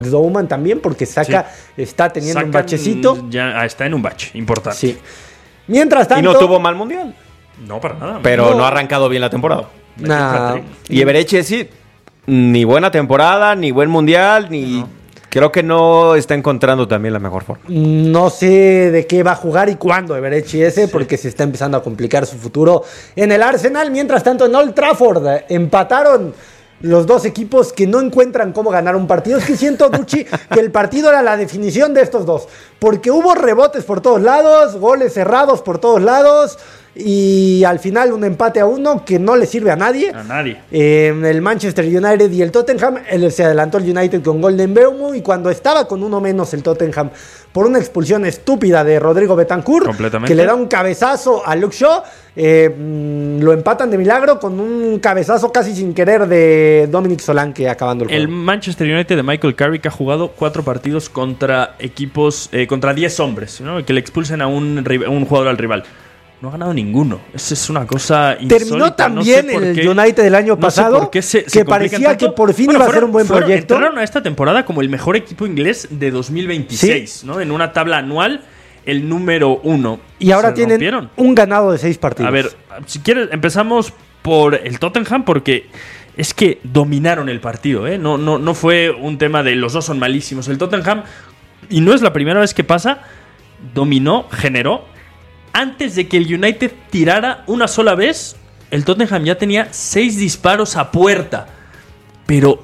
Bowman también, porque está teniendo un bachecito. Ya está en un bache importante. Sí. Mientras tanto... Y no tuvo mal mundial. No, para nada. Pero no ha arrancado bien la temporada. Nah. Y Evereche sí, ni buena temporada, ni buen mundial, ni... Creo que no está encontrando también la mejor forma. No sé de qué va a jugar y cuándo Evereche porque se está empezando a complicar su futuro en el Arsenal. Mientras tanto, en Old Trafford empataron los dos equipos que no encuentran cómo ganar un partido. Es que siento, Ducci, que el partido era la definición de estos dos. Porque hubo rebotes por todos lados, goles cerrados por todos lados. Y al final un empate a 1 que no le sirve a nadie. A nadie. El Manchester United y el Tottenham. Se adelantó el United con gol de Mbeumo. Y cuando estaba con uno menos el Tottenham, por una expulsión estúpida de Rodrigo Betancourt, que le da un cabezazo a Luke Shaw, lo empatan de milagro con un cabezazo casi sin querer de Dominic Solanke acabando el juego. El Manchester United de Michael Carrick ha jugado 4 partidos contra equipos, contra 10 hombres, ¿no? Que le expulsen a un jugador al rival. No ha ganado ninguno. Eso es una cosa insólita. Terminó también no el United del año pasado, que parecía que por fin iba a ser un buen proyecto. Entraron a esta temporada como el mejor equipo inglés de 2026, ¿sí? ¿No? En una tabla anual, el número 1. Y ahora tienen un ganado de 6 partidos. A ver, si quieres, empezamos por el Tottenham, porque es que dominaron el partido, ¿eh? No fue un tema de los dos son malísimos. El Tottenham, y no es la primera vez que pasa, dominó, generó. Antes de que el United tirara una sola vez, el Tottenham ya tenía 6 disparos a puerta. Pero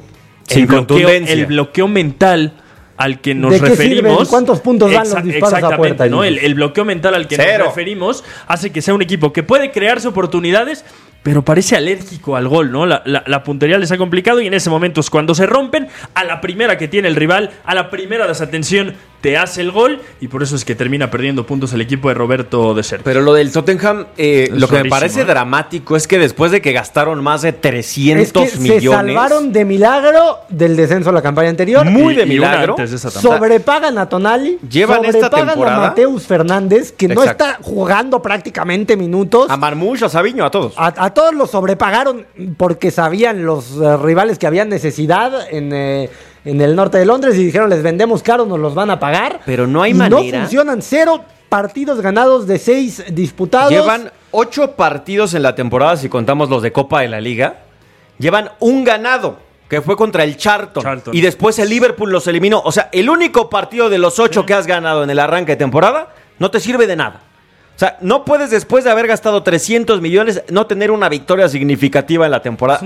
el bloqueo mental al que nos referimos... ¿Cuántos puntos dan los disparos a puerta? ¿No? El bloqueo mental al que nos referimos hace que sea un equipo que puede crearse oportunidades, pero parece alérgico al gol, ¿no? La puntería les ha complicado y en ese momento es cuando se rompen. A la primera que tiene el rival, a la primera desatención, te hace el gol y por eso es que termina perdiendo puntos el equipo de Roberto De Zerbi. Pero lo del Tottenham, lo que me parece dramático es que después de que gastaron más de 300 millones... Se salvaron de milagro del descenso a la campaña anterior. Muy de milagro. Sobrepagan a Tonali. Llevan esta temporada a Mateus Fernández, que no está jugando prácticamente minutos. A Marmoush, a Savinho, a todos. A todos los sobrepagaron porque sabían los rivales que habían necesidad en el norte de Londres y dijeron, les vendemos caro, nos los van a pagar. Pero no hay manera. No funcionan. 0 partidos ganados de 6 disputados. Llevan 8 partidos en la temporada, si contamos los de Copa de la Liga. Llevan un ganado, que fue contra el Charlton. Y después el Liverpool los eliminó. O sea, el único partido de los 8 que has ganado en el arranque de temporada no te sirve de nada. O sea, no puedes, después de haber gastado 300 millones, no tener una victoria significativa en la temporada.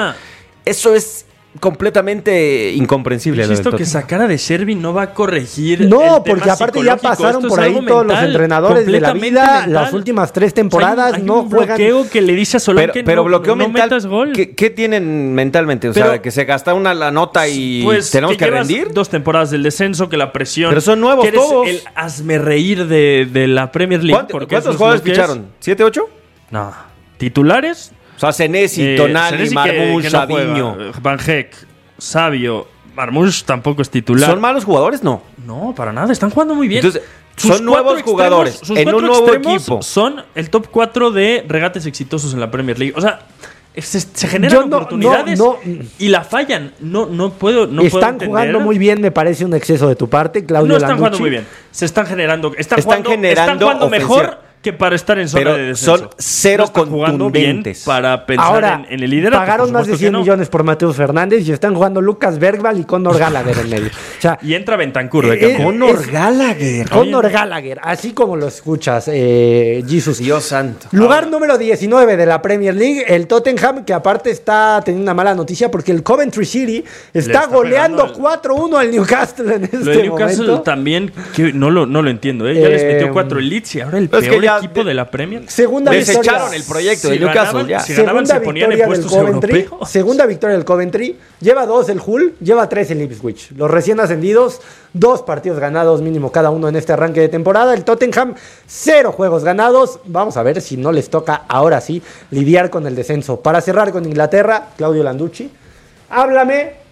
Eso es completamente incomprensible. Insisto que sacar a De Zerbi no va a corregir. No, porque aparte ya pasaron por ahí todos los entrenadores de la vida. Mental. Las últimas 3 temporadas hay no un juegan. Bloqueo que le dice a Solanke pero bloqueo no mental, metas gol. ¿Qué tienen mentalmente? O sea, que se gasta la nota y tenemos que rendir. 2 temporadas del descenso, que la presión. Pero son nuevos que eres todos. El hazme reír de la Premier League. ¿Cuántos jugadores ficharon? ¿7, 8? No. ¿Titulares? O sea, Senesi, Tonali, Marmoush, Savinho, Van Heck, Savio, Marmoush tampoco es titular. ¿Son malos jugadores? No. No, para nada. Están jugando muy bien. Entonces, son nuevos jugadores en un nuevo equipo. Son el top 4 de regates exitosos en la Premier League. O sea, se generan oportunidades y la fallan. No puedo Están jugando muy bien, me parece un exceso de tu parte, Claudio No están Landucci. Jugando muy bien. Se están generando. Están jugando ofensiva. mejor que para estar en zona de descenso. Son 0 contundentes. Para pensar ahora, en el liderato. Pagaron más de 100 millones por Mateus Fernández y están jugando Lucas Bergvall y Conor Gallagher en medio. O sea, y entra Bentancur. Conor Gallagher. Conor Gallagher, así como lo escuchas, Jesus. Dios santo. Lugar número 19 de la Premier League, el Tottenham, que aparte está teniendo una mala noticia porque el Coventry City está goleando 4-1 al Newcastle en este momento. Lo de Newcastle también, que no lo entiendo. Ya les metió 4 el Leeds y ahora el peor equipo de la Premier. Desecharon el proyecto de Newcastle. Si ganaban, se ponían en puestos europeos. Segunda victoria del Coventry. Lleva 2 el Hull, lleva 3 el Ipswich. Los recién ascendidos, 2 partidos ganados mínimo cada uno en este arranque de temporada. El Tottenham, 0 juegos ganados. Vamos a ver si no les toca ahora sí lidiar con el descenso. Para cerrar con Inglaterra, Claudio Landucci, háblame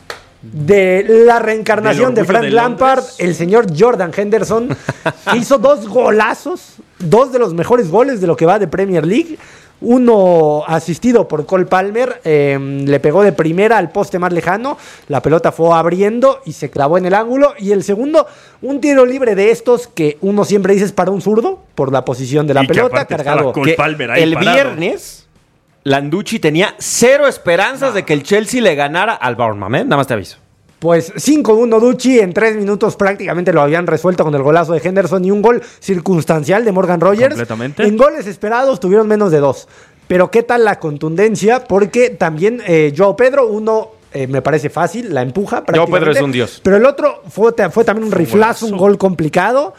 de la reencarnación de Frank Lampard, el señor Jordan Henderson, que hizo 2 golazos, 2 de los mejores goles de lo que va de Premier League, Uno asistido por Cole Palmer, le pegó de primera al poste más lejano, la pelota fue abriendo y se clavó en el ángulo. Y el segundo, un tiro libre de estos que uno siempre dice es para un zurdo, por la posición de la pelota, cargado. Cole Palmer ahí el parado. Viernes, Landucci tenía cero esperanzas de que el Chelsea le ganara al Bournemouth, nada más te aviso. Pues 5-1 Ducci, en 3 minutos prácticamente lo habían resuelto con el golazo de Henderson y un gol circunstancial de Morgan Rogers. Completamente. En goles esperados tuvieron menos de 2. Pero qué tal la contundencia, porque también Joao Pedro, uno me parece fácil, la empuja prácticamente. Joao Pedro es un dios. Pero el otro fue también un riflazo, un gol complicado.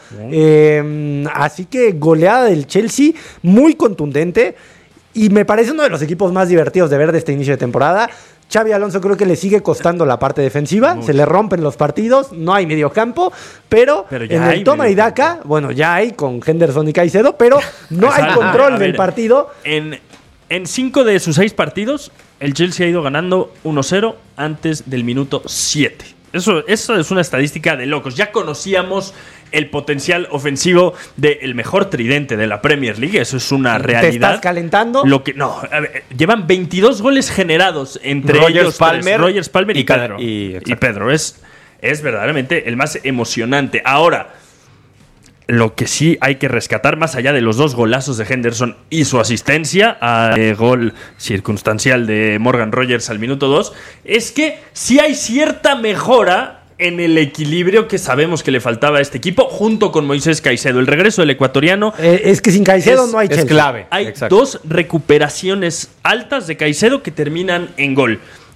Así que goleada del Chelsea, muy contundente. Y me parece uno de los equipos más divertidos de ver de este inicio de temporada. Xabi Alonso creo que le sigue costando la parte defensiva, se le rompen los partidos, no hay mediocampo, pero en el toma y daca, bueno, ya hay con Henderson y Caicedo, pero no hay control del partido. En 5 de sus 6 partidos, el Chelsea ha ido ganando 1-0 antes del minuto 7. Eso es una estadística de locos. Ya conocíamos el potencial ofensivo del mejor tridente de la Premier League. Eso es una realidad. ¿Te estás calentando? A ver, llevan 22 goles generados entre ellos Rogers, Palmer y Pedro. Y Pedro es verdaderamente el más emocionante. Ahora, lo que sí hay que rescatar, más allá de los 2 golazos de Henderson y su asistencia al gol circunstancial de Morgan Rogers al minuto 2, es que sí hay cierta mejora en el equilibrio que sabemos que le faltaba a este equipo, junto con Moisés Caicedo. El regreso del ecuatoriano es que sin Caicedo no hay Chelsea. Es clave. Hay Exacto. 2 recuperaciones altas de Caicedo que terminan en gol.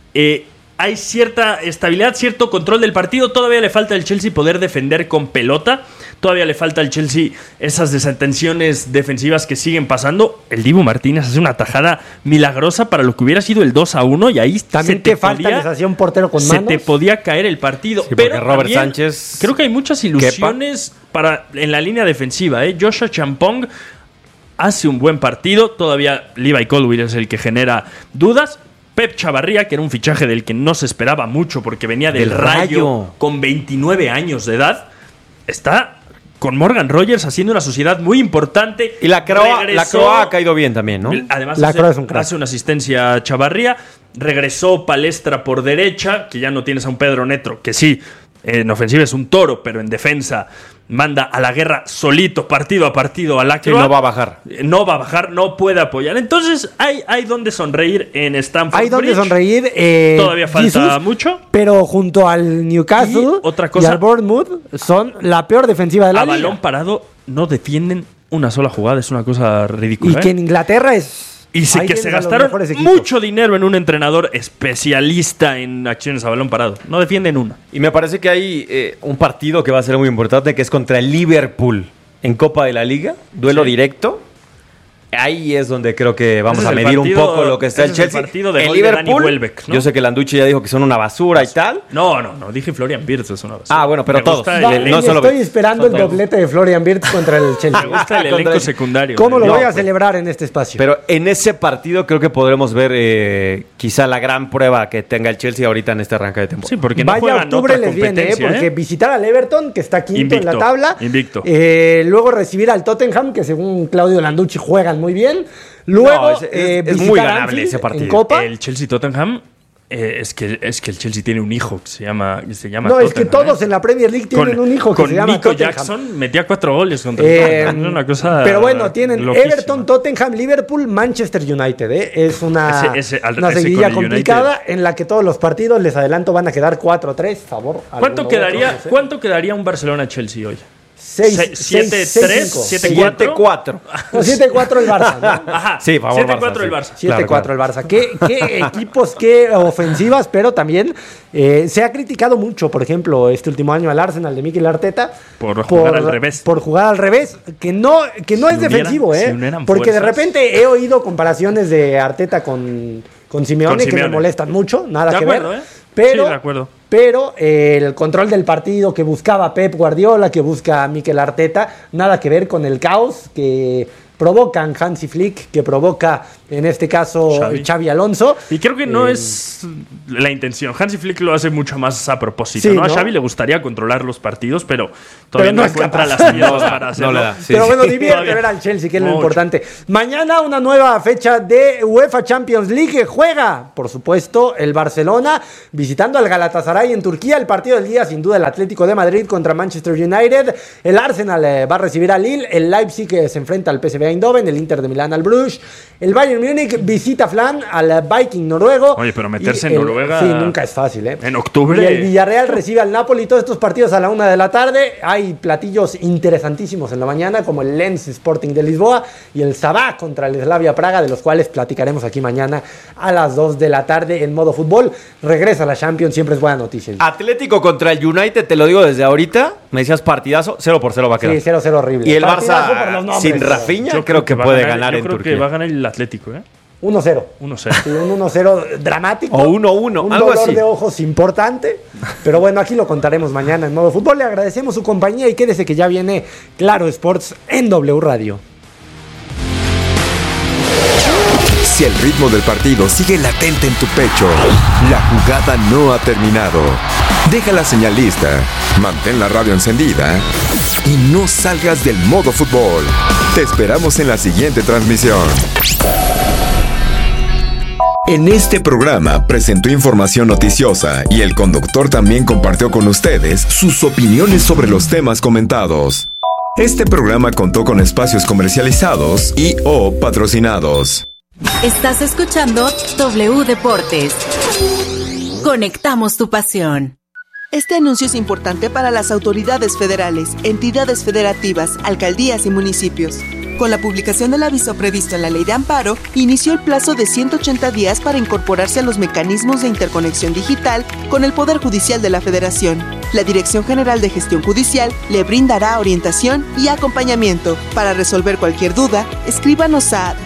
Hay cierta estabilidad, cierto control del partido. Todavía le falta al Chelsea poder defender con pelota. Todavía le falta al Chelsea esas desatenciones defensivas que siguen pasando. El Dibu Martínez hace una tajada milagrosa para lo que hubiera sido el 2-1 y ahí también te falta les hacía un portero con manos. Se te podía caer el partido. Sí, pero Robert Sánchez, creo que hay muchas ilusiones en la línea defensiva. Joshua Champong hace un buen partido. Todavía Levi Colwill es el que genera dudas. Pep Chavarría, que era un fichaje del que no se esperaba mucho porque venía del Rayo con 29 años de edad, está con Morgan Rogers haciendo una sociedad muy importante. Y la Croa ha caído bien también, ¿no? Además hace una asistencia a Chavarría. Regresó Palestra por derecha, que ya no tienes a un Pedro Neto, que sí, en ofensiva es un toro, pero en defensa manda a la guerra solito, partido a partido, a la que no va a bajar. No va a bajar, no puede apoyar. Entonces hay donde sonreír en Stamford Hay donde Bridge. sonreír. Todavía falta mucho. Pero junto al Newcastle y al Bournemouth son la peor defensiva de la liga. A balón parado no defienden una sola jugada, es una cosa ridícula. Y que en Inglaterra es... Y que se gastaron mucho dinero en un entrenador especialista en acciones a balón parado. No defienden una. Y me parece que hay un partido que va a ser muy importante, que es contra el Liverpool en Copa de la Liga. Duelo directo. Ahí es donde creo que vamos a medir un poco lo que está el Chelsea. El partido de el gol Liverpool, de Danny Welbeck, ¿no? Yo sé que Landucci ya dijo que son una basura y tal. No, dije Florian Wirtz es una basura. Ah, bueno, pero todos. Estoy esperando el doblete de Florian Wirtz contra el Chelsea. Me gusta el elenco secundario. ¿Cómo lo voy a celebrar en este espacio? Pero en ese partido creo que podremos ver quizá la gran prueba que tenga el Chelsea ahorita en este arranque de temporada. Sí, porque no vaya octubre les viene, porque visitar al Everton, que está quinto en la tabla. Invicto. Luego recibir al Tottenham, que según Claudio Landucci juegan muy bien. Luego es muy ganable ese partido. En Copa. El Chelsea-Tottenham es que el Chelsea tiene un hijo que se llama No, Tottenham, es que todos en la Premier League tienen un hijo que se llama Nico Tottenham. Jackson metía 4 goles contra el Tottenham. Es una cosa pero bueno, tienen loquísima. Everton, Tottenham, Liverpool, Manchester United. Es una seguidilla complicada en la que todos los partidos, les adelanto, van a quedar 4-3. Favor. ¿Cuánto quedaría un Barcelona-Chelsea hoy? 7-3, 7-4. No, 7-4 el Barça, ¿no? Ajá, sí, favor 7-4 el Barça. 7-4 el Barça. ¿Qué equipos, qué ofensivas, pero también se ha criticado mucho, por ejemplo, este último año al Arsenal de Mikel Arteta por jugar al revés. Por jugar al revés, que no es defensivo, porque de repente he oído comparaciones de Arteta con Simeone que me molestan mucho, nada que ver. Pero, sí, de acuerdo. Pero el control del partido que buscaba Pep Guardiola, que busca Mikel Arteta, nada que ver con el caos que provocan Hansi Flick, que provoca en este caso Xabi Alonso. Y creo que no es la intención. Hansi Flick lo hace mucho más a propósito. Sí, ¿no? A ¿no? Xavi le gustaría controlar los partidos, pero todavía no es encuentra capaz. las piezas para hacerlo. No le da. Sí, Pero sí. bueno, divierte Todavía. ver al Chelsea, que es lo Mucho. importante. Mañana una nueva fecha de UEFA Champions League. Juega, por supuesto, el Barcelona visitando al Galatasaray en Turquía. El partido del día, sin duda, el Atlético de Madrid contra Manchester United. El Arsenal va a recibir al Lille. El Leipzig se enfrenta al PSV Eindhoven. El Inter de Milán al Bruges. El Bayern Múnich visita Flan al Viking noruego. Oye, pero meterse Y en Noruega... Sí, nunca es fácil, ¿eh? En octubre... Y el Villarreal recibe al Napoli. Todos estos partidos a la 1 de la tarde. Hay platillos interesantísimos en la mañana, como el Lens Sporting de Lisboa y el Sabah contra el Slavia Praga, de los cuales platicaremos aquí mañana a las 2 de la tarde en modo fútbol. Regresa la Champions, siempre es buena noticia. Atlético contra el United, te lo digo desde ahorita. Me decías partidazo, 0-0 va a quedar. Sí, 0-0 horrible. Y el Partidazo por los Barça nombres, sin pero Rafinha Yo creo que va a puede ganar yo en creo Turquía. que va a ganar el Atlético, 1-0. 1-0. Sí, un 1-0 dramático. O 1-1, Un algo dolor así. de ojos importante. Pero bueno, aquí lo contaremos mañana en modo fútbol. Le agradecemos su compañía y quédese que ya viene Claro Sports en W Radio. Si el ritmo del partido sigue latente en tu pecho, la jugada no ha terminado. Deja la señal lista, mantén la radio encendida y no salgas del modo fútbol. Te esperamos en la siguiente transmisión. En este programa presentó información noticiosa y el conductor también compartió con ustedes sus opiniones sobre los temas comentados. Este programa contó con espacios comercializados y o patrocinados. Estás escuchando W Deportes. Conectamos tu pasión. Este anuncio es importante para las autoridades federales, entidades federativas, alcaldías y municipios. Con la publicación del aviso previsto en la Ley de Amparo, inició el plazo de 180 días para incorporarse a los mecanismos de interconexión digital con el Poder Judicial de la Federación. La Dirección General de Gestión Judicial le brindará orientación y acompañamiento. Para resolver cualquier duda, escríbanos a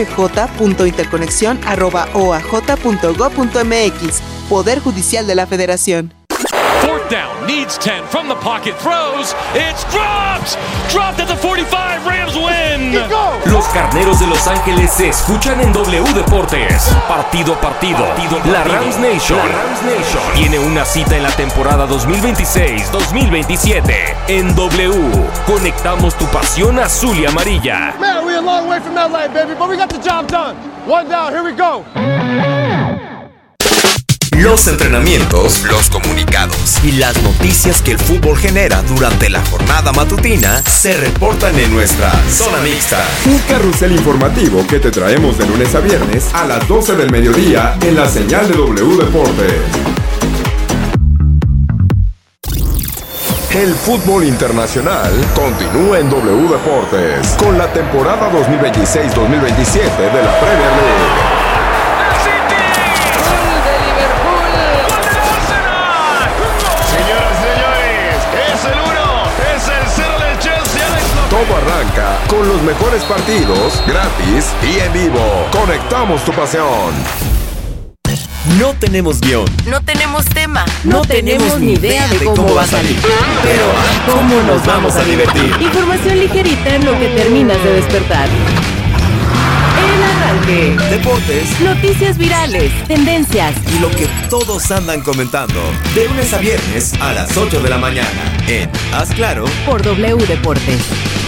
dggj.interconexión@oaj.gov.mx. Poder Judicial de la Federación. Fourth down, needs 10 from the pocket, throws, it's dropped! Dropped at the 45, Rams win! Los Carneros de Los Ángeles se escuchan en W Deportes. Partido a partido. La Rams Nation tiene una cita en la temporada 2026-2027. En W, conectamos tu pasión azul y amarilla. Man, we're a long way from LA, baby, but we got the job done. One down, here we go. Los entrenamientos, los comunicados y las noticias que el fútbol genera durante la jornada matutina se reportan en nuestra Zona Mixta. Un carrusel informativo que te traemos de lunes a viernes a las 12 del mediodía en la señal de W Deportes. El fútbol internacional continúa en W Deportes con la temporada 2026-2027 de la Premier League. Todo arranca con los mejores partidos, gratis y en vivo. Conectamos tu pasión. No tenemos guión. No tenemos tema. No tenemos ni idea de cómo va a salir. Pero ¿cómo nos vamos a divertir? Información ligerita en lo que terminas de despertar. El arranque. Deportes Noticias virales, tendencias. y lo que todos andan comentando. De lunes a viernes a las 8 de la mañana. En Haz Claro. Por W Deportes.